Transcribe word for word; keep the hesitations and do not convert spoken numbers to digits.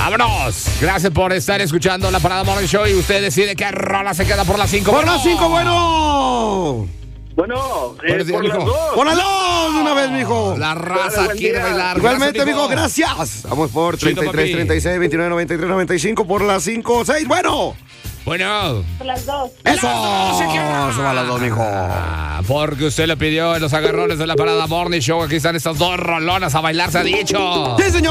¡Vámonos! Gracias por estar escuchando la Parada Morning Show y usted decide qué rola se queda por las cinco. ¡Por las cinco, bueno! Bueno, eh, Buenos días, por las mijo. dos. ¡Por las dos! Una vez, mijo. La raza Buen quiere día. bailar. Igualmente, Gracias, mijo, gracias. Vamos por Chito, treinta y tres, papi. treinta y seis, veintinueve, noventa y tres, noventa y cinco por las cinco, seis. Bueno. Bueno. Por las dos. ¡Eso! Las dos se queda. Eso va a las dos, mijo. Ah, porque usted lo pidió en los agarrones de la Parada Morning Show. Aquí están estas dos rolonas a bailar, se ha dicho. Sí, señor.